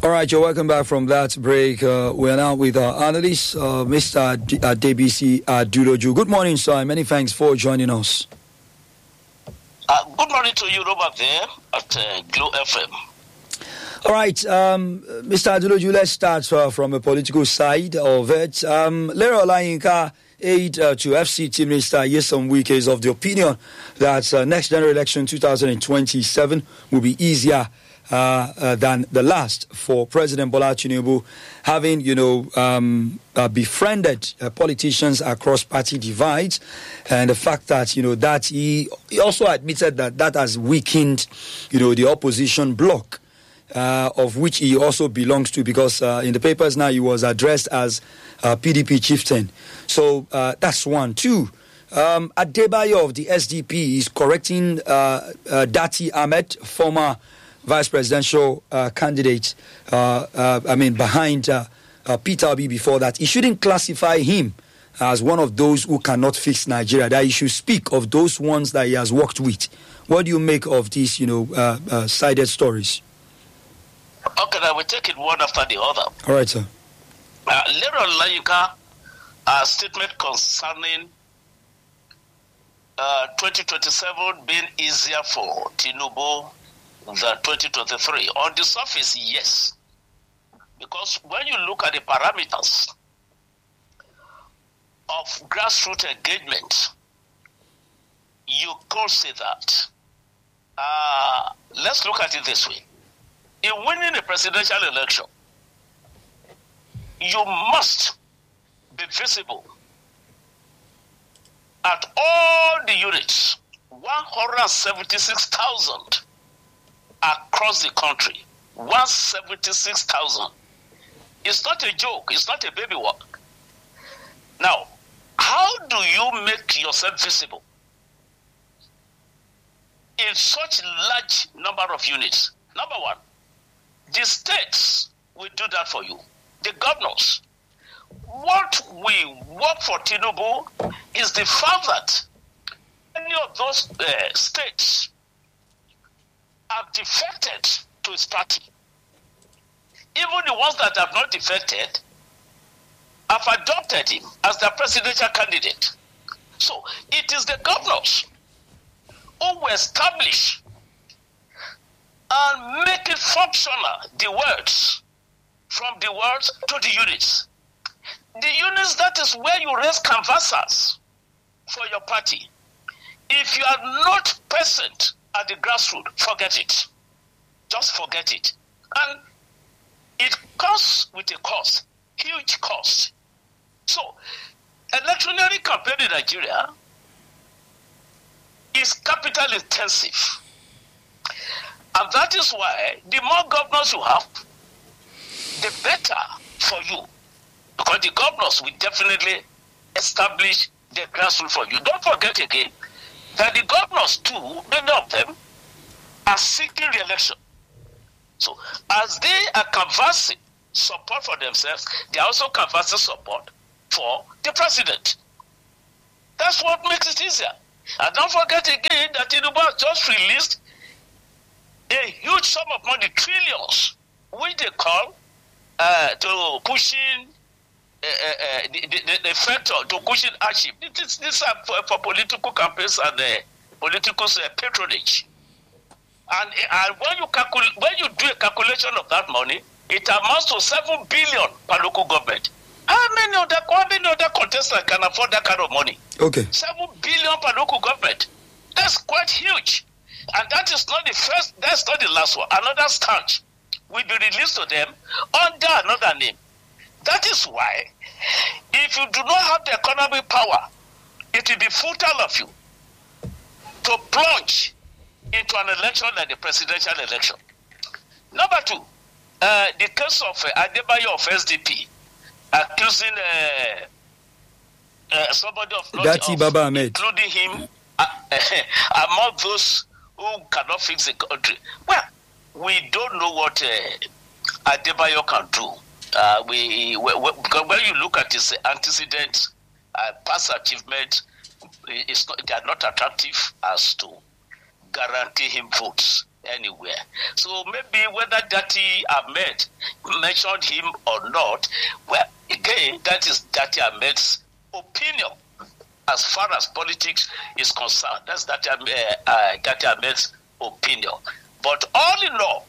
All right, you're welcome back from that break. We are now with our analyst, Mr. Adebisi Aderoju. Good morning, sir. Many thanks for joining us. Good morning to you, Robert, there at Glow FM. All right, Mr. Aderoju, let's start from a political side of it. Lero Olayinka, aide to FCT Minister Nyesom Wike, is of the opinion that next general election 2027 will be easier than the last for President Bola Tinubu, having, befriended politicians across party divides, and the fact that, that he also admitted that has weakened, the opposition bloc, of which he also belongs to, because in the papers now he was addressed as PDP chieftain. So that's one. Two, Adebayo of the SDP is correcting Dati Ahmed, former vice presidential candidate, behind Peter Obi before that. He shouldn't classify him as one of those who cannot fix Nigeria, that he should speak of those ones that he has worked with. What do you make of these, sided stories? Okay, I will take it one after the other. All right, sir. Lero Olayinka, statement concerning 2027 being easier for Tinubu than 2023. On the surface, yes. Because when you look at the parameters of grassroots engagement, you could say that. Let's look at it this way. In winning a presidential election, you must be visible at all the units, 176,000 across the country. 176,000. It's not a joke. It's not a baby work. Now, how do you make yourself visible in such large number of units? Number one, the states will do that for you. The governors. What we work for Tinubu is the fact that any of those states have defected to his party. Even the ones that have not defected have adopted him as their presidential candidate. So it is the governors who will establish and make it functional, the words, from the words to the units. The units, that is where you raise canvassers for your party. If you are not present at the grassroots, forget it. Just forget it. And it comes with a cost, huge cost. So, electioneering campaign in Nigeria is capital intensive. And that is why the more governors you have, the better for you. Because the governors will definitely establish the grassroots for you. Don't forget again that the governors too, many of them, are seeking re-election. So as they are canvassing support for themselves, they are also canvassing support for the president. That's what makes it easier. And don't forget again that Tinubu has just released a huge sum of money, trillions, which they call to pushing the factor to cushion hardship. These are for political campaigns and political patronage. And when you do a calculation of that money, it amounts to 7 billion per local government. How many other contestants can afford that kind of money? Okay. 7 billion per local government. That's quite huge. And that is not the first, that's not the last one. Another stanch will be released to them under another name. That is why, if you do not have the economic power, it will be futile of you to plunge into an election like the presidential election. Number two, the case of Adebayo of SDP accusing somebody of Dati Baba Ahmed, including him among those who cannot fix the country. Well, we don't know what Adebayo can do. Because when you look at his antecedents, past achievements, they are not attractive as to guarantee him votes anywhere. So maybe whether Dati Ahmed mentioned him or not, well, again, that is Dati Ahmed's opinion. As far as politics is concerned, that's Dati Ahmed's opinion. But all in all,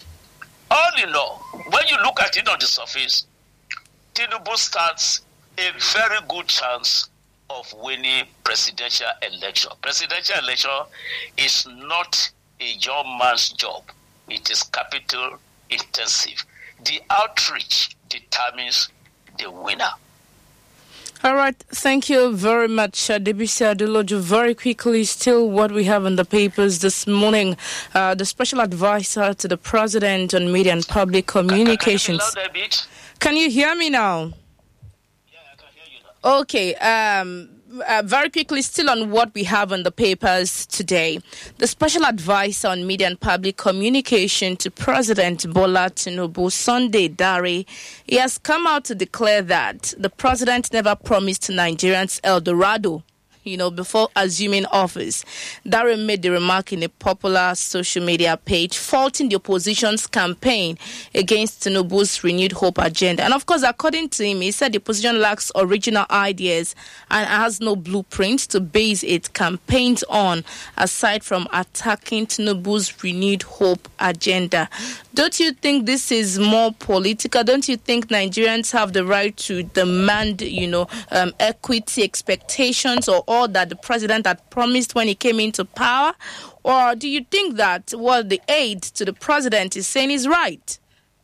when you look at it on the surface, Tinubu stands a very good chance of winning presidential election. Presidential election is not a young man's job. It is capital intensive. The outreach determines the winner. All right. Thank you very much, Debussy Adeloju. Very quickly, still what we have in the papers this morning. The special advisor to the president on media and public communications. Can you be louder a bit? Can you hear me now? Yeah, I can hear you now. Okay. Very quickly, still on what we have on the papers today. The special advisor on media and public communication to President Bola Tinubu, Sunday Dare, he has come out to declare that the president never promised Nigerians El Dorado, before assuming office. Dare made the remark in a popular social media page, faulting the opposition's campaign against Tinubu's renewed hope agenda. And of course, according to him, he said the opposition lacks original ideas and has no blueprint to base its campaigns on, aside from attacking Tinubu's renewed hope agenda. Don't you think this is more political? Don't you think Nigerians have the right to demand, equity expectations or all that the president had promised when he came into power? Or do you think that what the aide to the president is saying is right?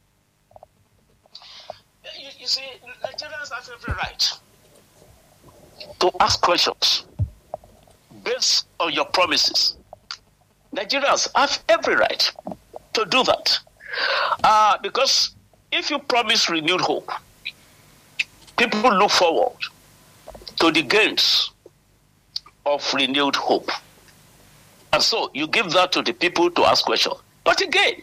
You see, Nigerians have every right to ask questions based on your promises. Nigerians have every right to do that. Because if you promise renewed hope, people look forward to the gains of renewed hope. And so you give that to the people to ask questions. But again,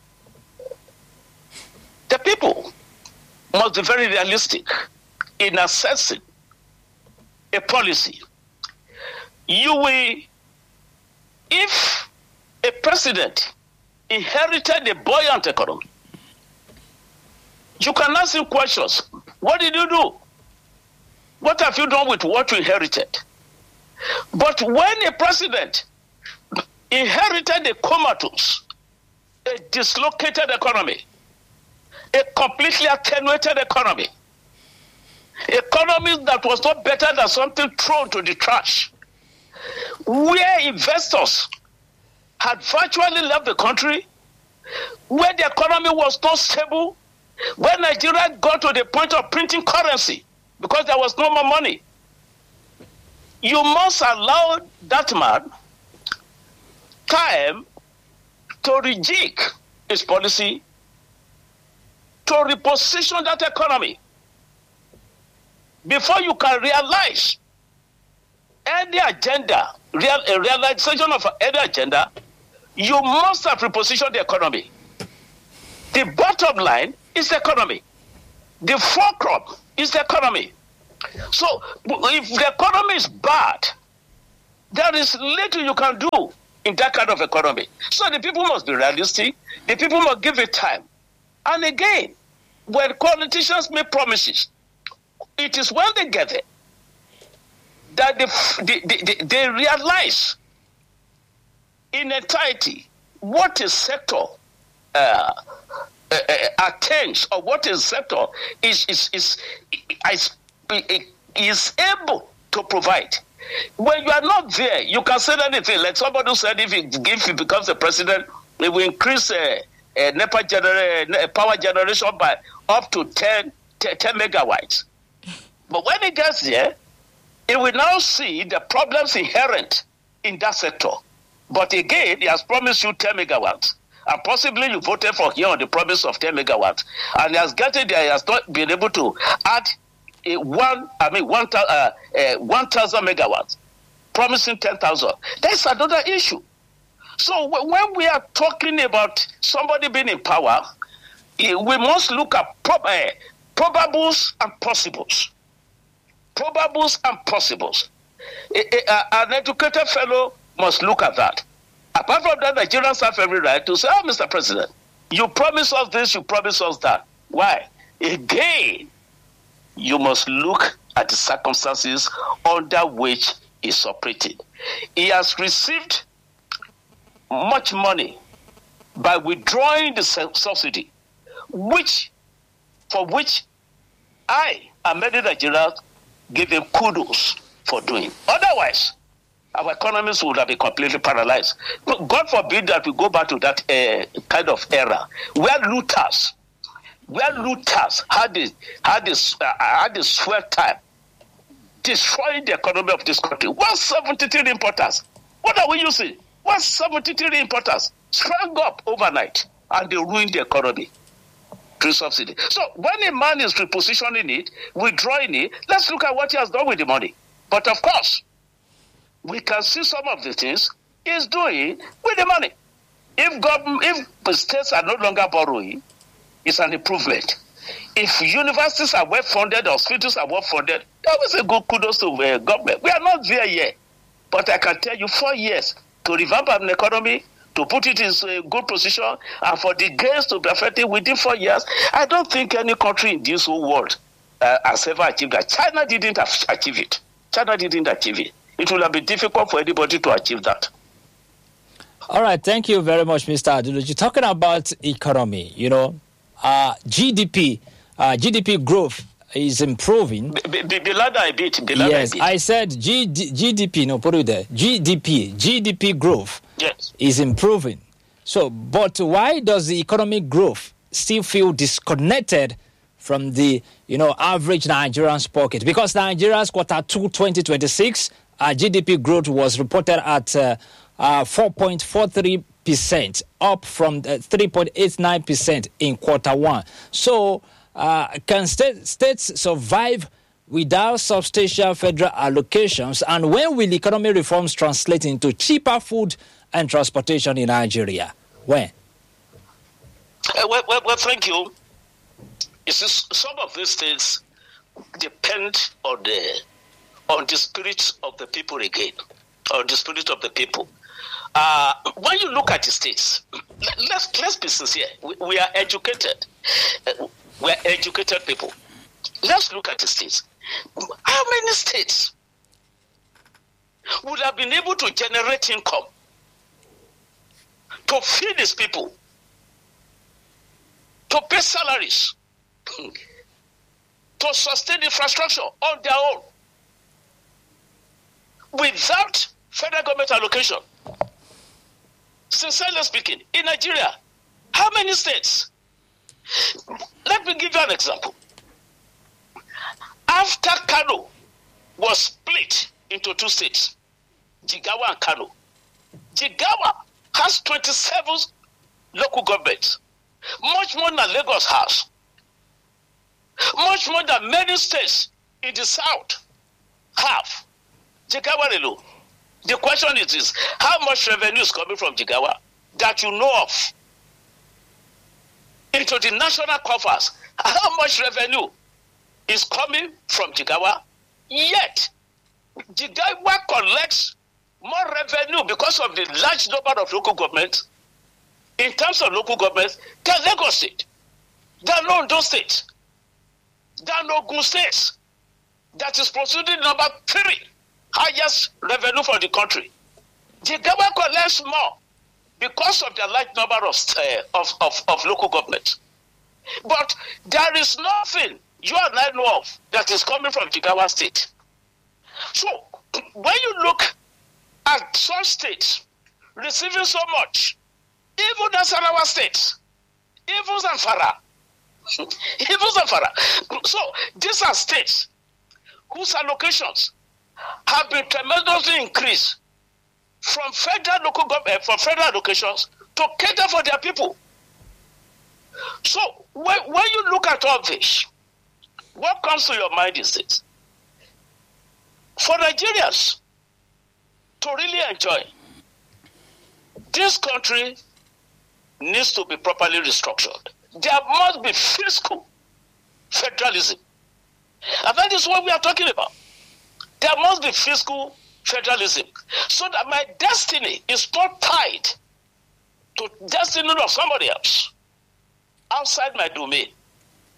the people must be very realistic in assessing a policy. If a president inherited a buoyant economy, you can ask him questions. What did you do? What have you done with what you inherited? But when a president inherited a comatose, a dislocated economy, a completely attenuated economy that was not better than something thrown to the trash, where investors had virtually left the country, where the economy was not stable, where Nigeria got to the point of printing currency because there was no more money. You must allow that man time to rejig his policy, to reposition that economy before you can realize any agenda, a realization of any agenda. You must have repositioned the economy. The bottom line is the economy. The fulcrum is the economy. So if the economy is bad, there is little you can do in that kind of economy. So the people must be realistic. The people must give it time. And again, when politicians make promises, it is when they get it that they realize in entirety what a sector attains, or what a sector is able to provide. When you are not there, you can say anything. Like somebody who said, if he becomes the president, it will increase NEPA power generation by up to 10 megawatts. But when it gets there, it will now see the problems inherent in that sector. But again, he has promised you 10 megawatts. And possibly you voted for him on the promise of 10 megawatts. And he has gotten there, he has not been able to add 1,000 megawatts, promising 10,000. That's another issue. So when we are talking about somebody being in power, we must look at probables and possibles. Probables and possibles. An educated fellow must look at that. Apart from that, Nigerians have every right to say, Mr. President, you promised us this, you promised us that. Why? Again, you must look at the circumstances under which he's operating. He has received much money by withdrawing the subsidy, for which I and many Nigerians give him kudos for doing. Otherwise, our economies would have been completely paralyzed. God forbid that we go back to that kind of era where looters had the swell time destroying the economy of this country. 173 importers. What are we using? 173 importers sprang up overnight and they ruined the economy through subsidy. So when a man is repositioning it, withdrawing it, let's look at what he has done with the money. But of course, we can see some of the things he's doing with the money. If the states are no longer borrowing, it's an improvement. If universities are well funded, hospitals are well funded, that was a good kudos to the government. We are not there yet. But I can tell you 4 years to revamp an economy, to put it in a good position, and for the gains to be affected within 4 years, I don't think any country in this whole world has ever achieved that. China didn't achieve it. It will have been difficult for anybody to achieve that. All right, thank you very much, Mr. Adeluji. Talking about economy, GDP growth is improving. Be louder a bit. Yes, I said GDP. No, put it there. GDP growth is improving. So, but why does the economic growth still feel disconnected from the average Nigerian's pocket? Because Nigeria's quarter 2 2026 GDP growth was reported at 4.43%, up from 3.89% in quarter 1. So, can states survive without substantial federal allocations? And when will economic reforms translate into cheaper food and transportation in Nigeria? When? Well, thank you. You see, some of these things depend on the spirit of the people again, on the spirit of the people. When you look at the states, let's be sincere. We are educated. We are educated people. Let's look at the states. How many states would have been able to generate income to feed these people, to pay salaries, to sustain infrastructure on their own, without federal government allocation? Sincerely speaking, in Nigeria, how many states? Let me give you an example. After Kano was split into 2 states, Jigawa and Kano, Jigawa has 27 local governments, much more than Lagos has, much more than many states in the south have. Jigawa alone. The question is this: how much revenue is coming from Jigawa that you know of into the national coffers? How much revenue is coming from Jigawa? Yet, Jigawa collects more revenue because of the large number of local governments, in terms of local governments, than Lagos State, than Ondo State, than Ogun State, that is proceeding number 3 highest revenue for the country. Jigawa collects more because of the large number of local governments. But there is nothing you and I know of that is coming from Jigawa State. So, when you look at some states receiving so much, even Nasarawa State, even Zamfara, so these are states whose allocations have been tremendously increased from federal allocations to cater for their people. So when you look at all this, what comes to your mind is this: for Nigerians to really enjoy, this country needs to be properly restructured. There must be fiscal federalism. And that is what we are talking about. There must be fiscal federalism, so that my destiny is not tied to destiny of somebody else outside my domain.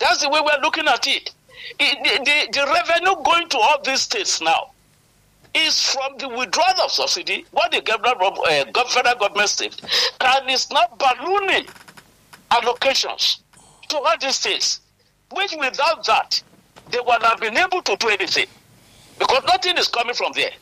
That's the way we're looking at it. The revenue going to all these states now is from the withdrawal of subsidy, what the federal government saved, and it's not ballooning allocations to all these states, which without that, they would have been able to do anything, because nothing is coming from there.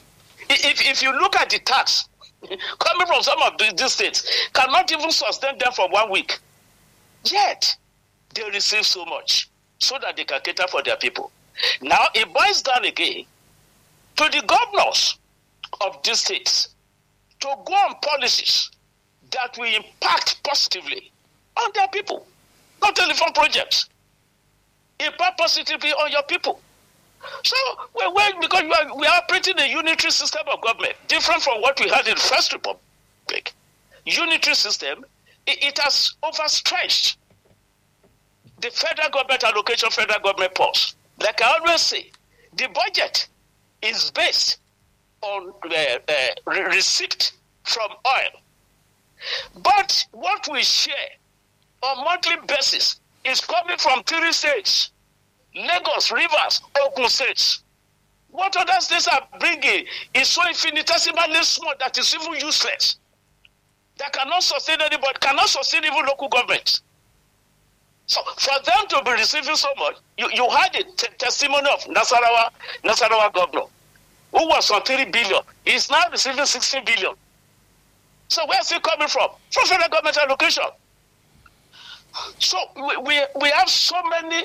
If you look at the tax coming from some of these states, cannot even sustain them for 1 week, yet they receive so much so that they can cater for their people. Now it boils down again to the governors of these states to go on policies that will impact positively on their people, not telephone projects. Impact positively on your people. So, because we are operating a unitary system of government, different from what we had in the First Republic. Unitary system, it has overstretched the federal government allocation, federal government pause. Like I always say, the budget is based on receipt from oil. But what we share on monthly basis is coming from 3 states: Lagos, Rivers, Ogun states. What other states are bringing is so infinitesimally small that it's even useless. That cannot sustain anybody, cannot sustain even local governments. So for them to be receiving so much, you had a testimony of Nasarawa governor, who was on 3 billion. He's now receiving 16 billion. So where's it coming from? From federal government allocation. So we have so many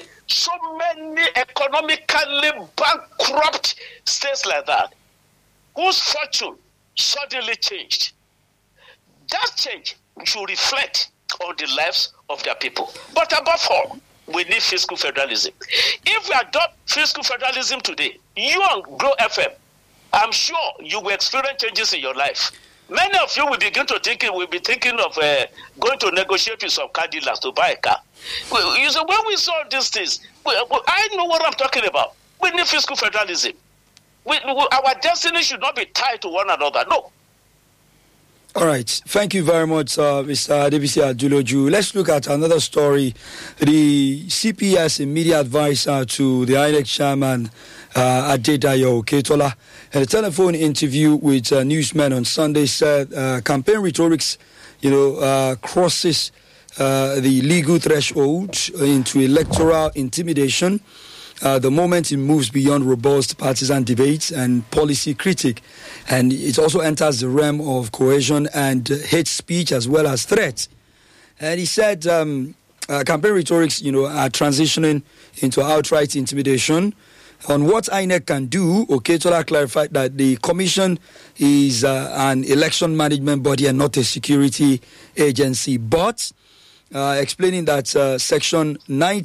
economically bankrupt states like that, whose fortune suddenly changed. That change should reflect on the lives of their people. But above all, we need fiscal federalism. If we adopt fiscal federalism today, you on Grow FM, I'm sure you will experience changes in your life. Many of you will be thinking of going to negotiate with some car dealers to buy a car. You say, when we saw these things, I know what I'm talking about. We need fiscal federalism. Our destiny should not be tied to one another. No. All right. Thank you very much, Mr. Adebisi Adeloju. Let's look at another story. The CPS, a media advisor to the INEC chairman, Adedayo Oketola, in a telephone interview with newsmen on Sunday, said campaign rhetorics, crosses the legal threshold into electoral intimidation. The moment it moves beyond robust partisan debates and policy critique, and it also enters the realm of coercion and hate speech as well as threats. And he said campaign rhetorics, are transitioning into outright intimidation. On what INEC can do, Oketola clarified that the commission is an election management body and not a security agency, but explaining that Section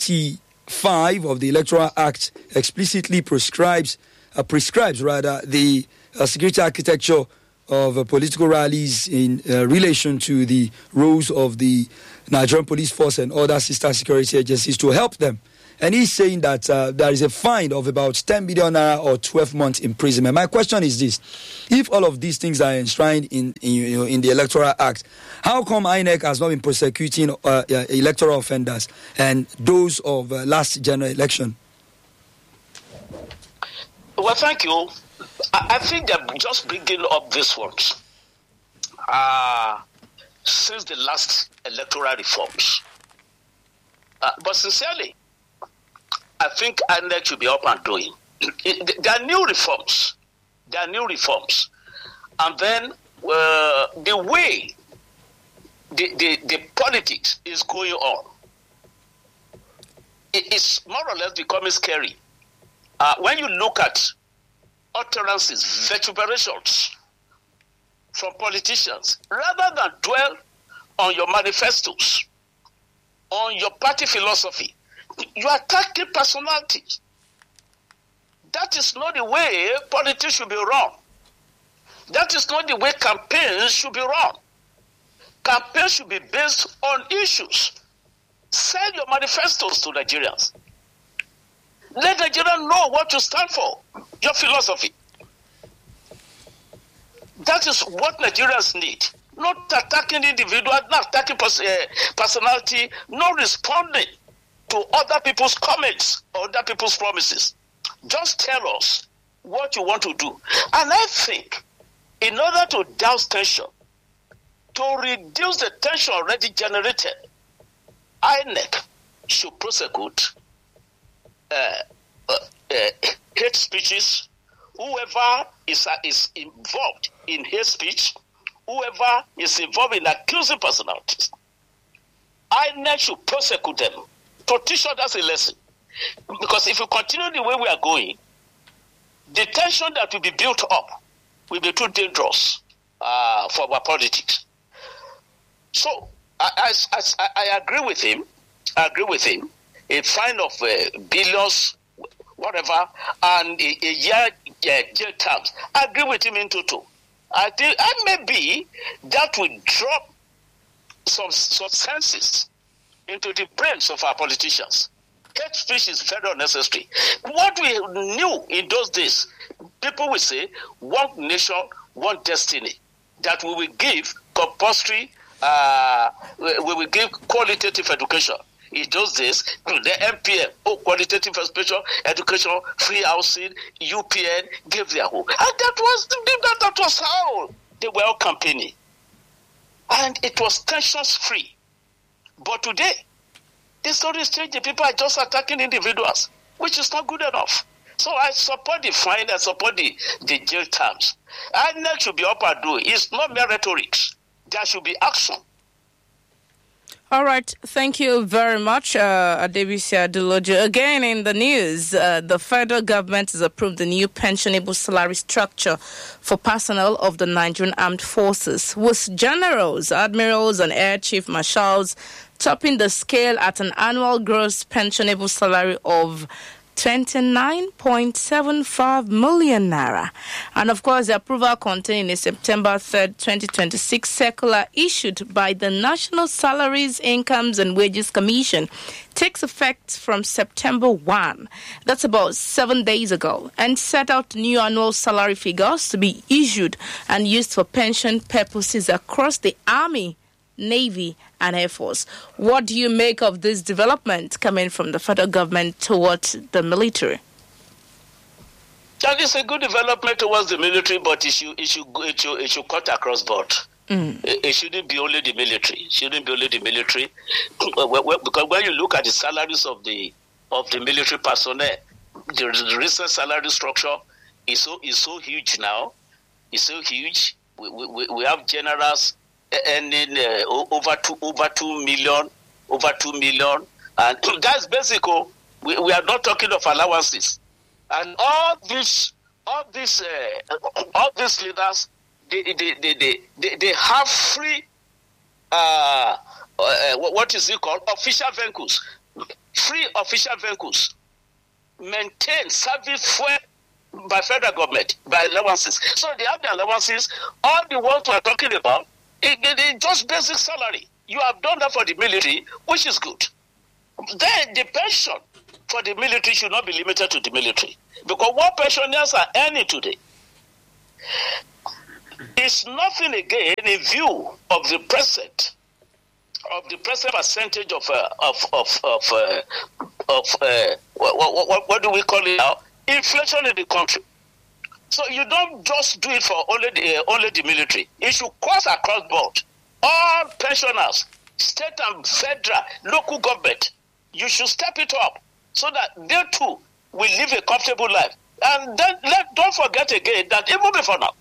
95 of the Electoral Act explicitly prescribes the security architecture of political rallies in relation to the roles of the Nigerian Police Force and other sister security agencies to help them. And he's saying that there is a fine of about 10 billion naira or 12 months imprisonment. My question is this: if all of these things are enshrined in the Electoral Act, how come INEC has not been prosecuting electoral offenders and those of last general election? Well, thank you. I think they're just bringing up these ones since the last electoral reforms. But sincerely, I think INEC should be up and doing. There are new reforms. And then the way the politics is going on, it's more or less becoming scary. When you look at utterances, vituperations from politicians, rather than dwell on your manifestos, on your party philosophy, you are attacking personalities. That is not the way politics should be run. That is not the way campaigns should be run. Campaigns should be based on issues. Send your manifestos to Nigerians. Let Nigerians know what you stand for, your philosophy. That is what Nigerians need. Not attacking individuals, not attacking personality, not responding to other people's comments or other people's promises. Just tell us what you want to do. And I think in order to douse tension, to reduce the tension already generated, INEC should prosecute hate speeches. Whoever is involved in hate speech, whoever is involved in accusing personalities, INEC should prosecute them to teach others a lesson. Because if we continue the way we are going, the tension that will be built up will be too dangerous for our politics. So I agree with him. A fine of billions, whatever, and a year jail terms. I agree with him in total. I think, and maybe that will drop some senses into the brains of our politicians. Hate speech is very unnecessary. What we knew in those days, people will say, one nation, one destiny, that we will give compulsory, we will give qualitative education. In those days, the MPM, qualitative education, free housing, UPN, gave their whole. And that was how they were all campaigning. And it was tensions-free. But today, the story is changing. People are just attacking individuals, which is not good enough. So I support the fine, I support the jail terms. INEC should be up and do. It's not mere rhetoric. There should be action. All right. Thank you very much, Adebisi Adeloju. Again, in the news, the federal government has approved the new pensionable salary structure for personnel of the Nigerian Armed Forces, with generals, admirals, and air chief marshals topping the scale at an annual gross pensionable salary of 29.75 million naira. And of course, the approval contained in a September 3rd, 2026 circular issued by the National Salaries, Incomes and Wages Commission takes effect from September 1. That's about 7 days ago, and set out new annual salary figures to be issued and used for pension purposes across the Army, Navy and Air Force. What do you make of this development coming from the federal government towards the military? That is a good development towards the military, but it should cut across board. It shouldn't be only the military. Because when you look at the salaries of the military personnel, the recent salary structure is so huge now. It's so huge. We have generals earning over 2 million, and that's basic. We are not talking of allowances, and all these leaders, they have free what is it called, official vehicles, maintained, service fuel by federal government, by allowances. So they have the allowances. All the ones we are talking about, it's just basic salary. You have done that for the military, which is good. Then the pension for the military should not be limited to the military. Because what pensioners are earning today is nothing again in view of the present percentage of what do we call it now? Inflation in the country. So you don't just do it for only the military. It should cross across board. All pensioners, state and federal, local government, you should step it up so that they too will live a comfortable life. And then don't forget again that even before now,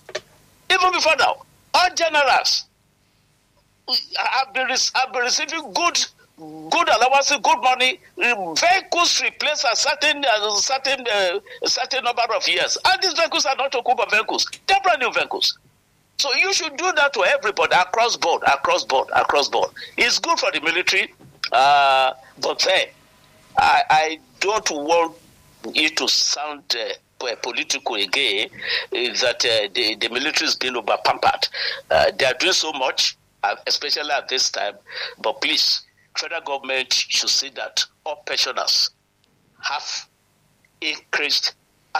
all generals have been receiving good allowances, good money. Vehicles replace a certain number of years, and these vehicles are not Okuba vehicles; they're brand new vehicles. So you should do that to everybody across board. It's good for the military, but then I don't want it to sound political again. That the military is being over pampered. They are doing so much, especially at this time. But please, federal government should see that all pensioners have increased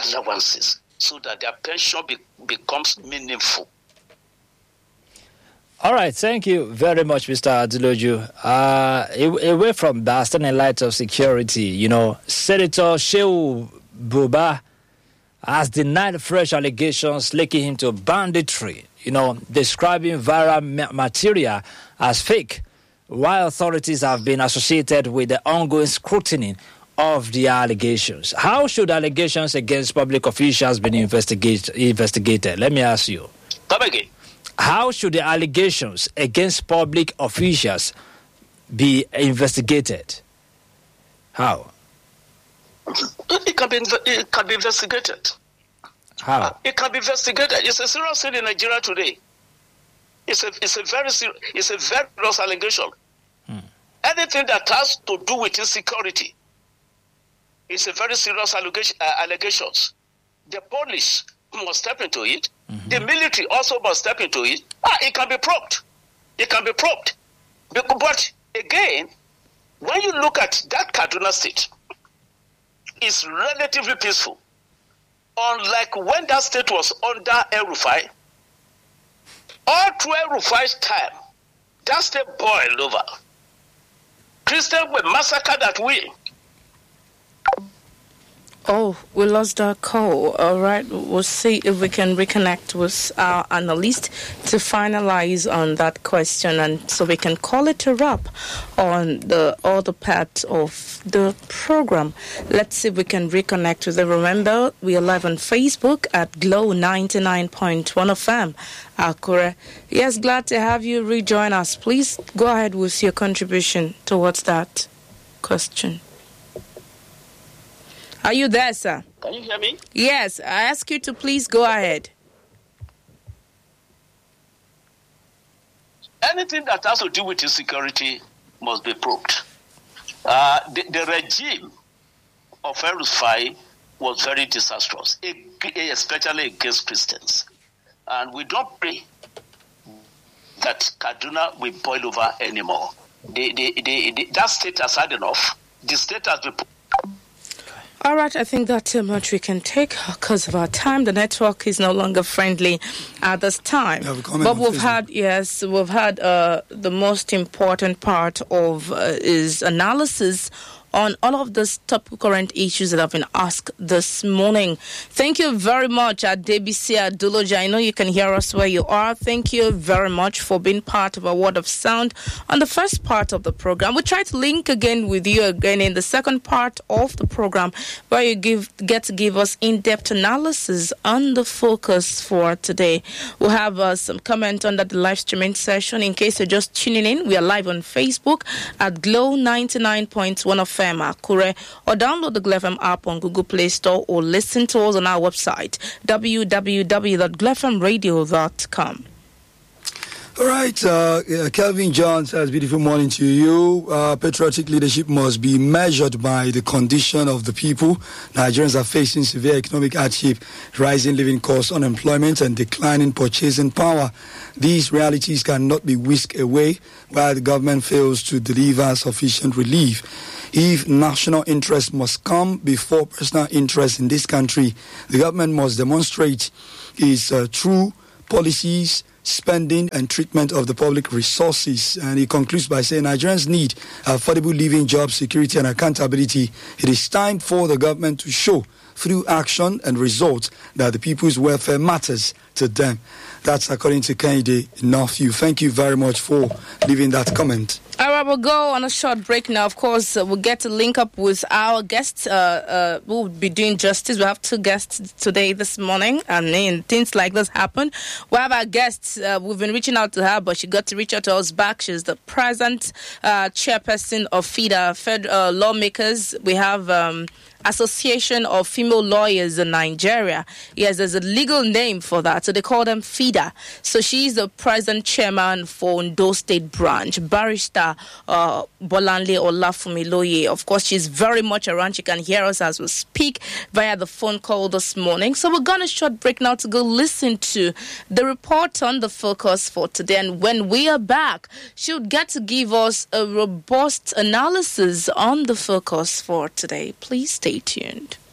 allowances so that their pension becomes meaningful. All right, thank you very much, Mr. Adeloju. Away from that, still in light of security, Senator Shehu Buba has denied fresh allegations linking him to banditry, describing viral material as fake, while authorities have been associated with the ongoing scrutiny of the allegations. How should allegations against public officials be investigated? Let me ask you. Come again. How should the allegations against public officials be investigated? How? It can be investigated. How? It can be investigated. It's a serious thing in Nigeria today. It's a very serious allegation. Anything that has to do with insecurity is a very serious allegations. The police must step into it. Mm-hmm. The military also must step into it. It can be probed. It can be probed. But again, when you look at that Kaduna state, it's relatively peaceful. Unlike when that state was under El-Rufai, all through El-Rufai's time, that state boiled over. Christians were massacred at will. Oh, we lost our call. All right, we'll see if we can reconnect with our analyst to finalize on that question, and so we can call it a wrap on the other part of the program. Let's see if we can reconnect with them. Remember, we are live on Facebook at Glow 99.1 FM, Akure. Yes, glad to have you rejoin us. Please go ahead with your contribution towards that question. Are you there, sir? Can you hear me? Yes, I ask you to please go ahead. Anything that has to do with insecurity must be probed. The regime of El-Rufai was very disastrous, especially against Christians. And we don't pray that Kaduna will boil over anymore. That state has had enough. The state has been... All right, I think that's too much we can take because of our time. The network is no longer friendly at this time. But we've had the most important part of his analysis on all of these top current issues that have been asked this morning. Thank you very much, Adebisi Adeloju. I know you can hear us where you are. Thank you very much for being part of a Word of Sound on the first part of the program. We'll try to link again with you again in the second part of the program, where you get to give us in-depth analysis on the focus for today. We'll have some comment under the live streaming session. In case you're just tuning in, we are live on Facebook at Glow 99.1 FM Akure, or download the Glow FM app on Google Play Store, or listen to us on our website www.glowfmradio.com. All right, Kelvin John says, beautiful morning to you. Patriotic leadership must be measured by the condition of the people. Nigerians are facing severe economic hardship, rising living costs, unemployment, and declining purchasing power. These realities cannot be whisked away while the government fails to deliver sufficient relief. If national interest must come before personal interest in this country, the government must demonstrate its true policies, spending and treatment of the public resources. And he concludes by saying Nigerians need affordable living, job security and accountability. It is time for the government to show through action and results that the people's welfare matters to them. That's according to Kennedy Northview. Thank you very much for leaving that comment. All right, we'll go on a short break now. Of course, we'll get to link up with our guests. We'll be doing justice. We have two guests today, this morning, and things like this happen. We have our guests. We've been reaching out to her, but she got to reach out to us back. She's the present chairperson of FIDA, Federal Lawmakers. We have Association of Female Lawyers in Nigeria. Yes, there's a legal name for that, so they call them FIDA. So she's the present chairman for Ondo State Branch, Barrister Bolanle Olafumiloye. Of course, she's very much around. She can hear us as we speak via the phone call this morning. So we're going to short break now to go listen to the report on the focus for today. And when we are back, she'll get to give us a robust analysis on the focus for today. Please stay tuned.